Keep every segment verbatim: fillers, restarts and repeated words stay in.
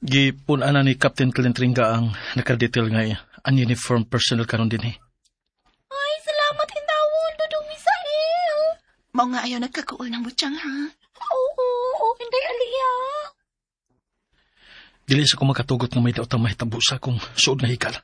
Gipunan ni Captain Calentringa ang nakadetail nga eh, ang uniform personnel karon din eh. Ay, salamat hintawon, Dudong Misael. Mao nga ayaw nagkakuol ng butyang, ha? Oo, oo, hindi aliya. Dili sa ko makatugot nga may daotang mahitabo sa akong suod nga hikal.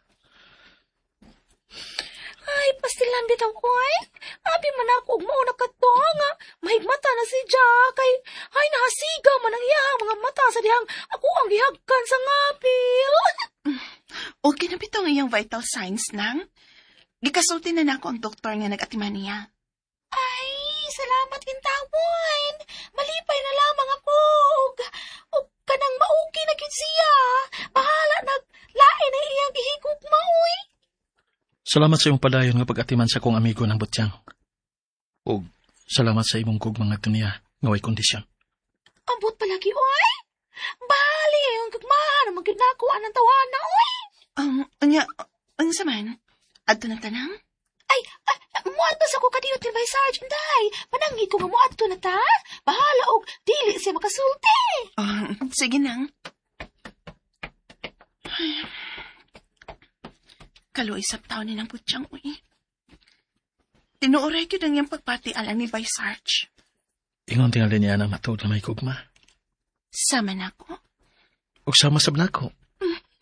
Ay, pastilan bitaw ko ay. Abi man ako ug mao nakato nga mahigmata na si Jack kay ay nahasiga man ang iyang mga mata sa dihang ako ang gihagkan sa ngapil. Okay na bitaw nga iyang vital signs nang. Gikasulti na nako ang doktor nga nag-atiman niya. Ay, salamat hintawon. Malipay na lamang ako ug ug kanang mauki na gid siya. Bahala nag lain na iyang gihigog maoy. Salamat sa iyong padayon nga pag-atiman sa kong amigo ng butyang. O salamat sa imong gugmang nga niya nga way kondisyon. Ambot palagi, oy. Bali, yung gagmahan ang magkinakuha ng tawana, oy. Um, anya, ang saman? Adto na tanang? Ay, ay muad ba sa ko kadiyot ni Bay Sargent, day? Panangi ko nga muad to na ta. Bahala og dili siya makasulti. Uh, sige nang. Kaluisap taon ni ng butyang, uy. Tinuoray ko ng iyang pagpati alang ni Bay Sarge. Ingon tingali niya na matuod na may kugma. Sama na ko. O sama sab nako.